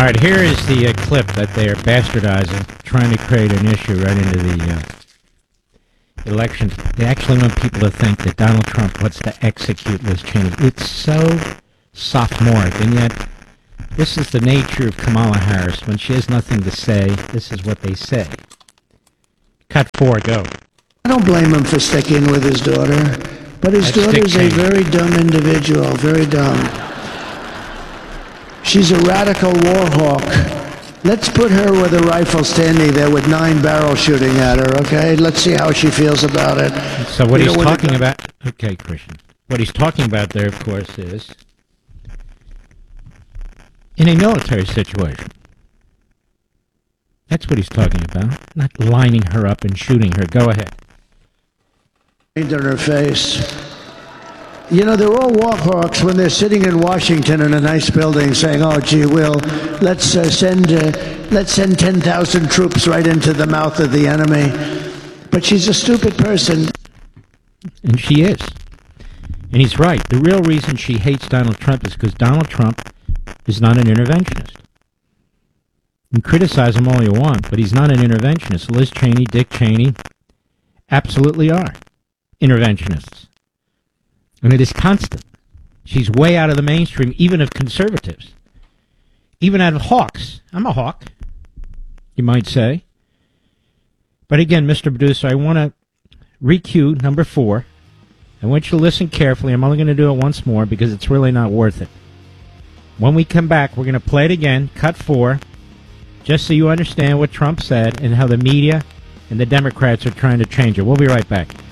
right, here is the clip that they are bastardizing, trying to create an issue right into the election. They actually want people to think that Donald Trump wants to execute Liz Cheney. It's so sophomoric, and yet this is the nature of Kamala Harris. When she has nothing to say, this is what they say. Cut 4, go. I don't blame him for sticking with his daughter, but his daughter's a very dumb individual, very dumb. She's a radical war hawk. Let's put her with a rifle standing there with 9 barrels shooting at her, okay? Let's see how she feels about it. So what he's talking about... Okay, Christian. What he's talking about there, of course, is in a military situation. That's what he's talking about. Not lining her up and shooting her. Go ahead. In her face. You know, they're all war hawks when they're sitting in Washington in a nice building saying, oh, gee, let's send 10,000 troops right into the mouth of the enemy. But she's a stupid person. And she is. And he's right. The real reason she hates Donald Trump is because Donald Trump is not an interventionist. You can criticize him all you want, but he's not an interventionist. Liz Cheney, Dick Cheney absolutely are interventionists. And it is constant. She's way out of the mainstream, even of conservatives. Even out of hawks. I'm a hawk, you might say. But again, Mr. Producer, I want to re-cue number 4. I want you to listen carefully. I'm only going to do it once more because it's really not worth it. When we come back, we're going to play it again, cut 4, just so you understand what Trump said and how the media and the Democrats are trying to change it. We'll be right back.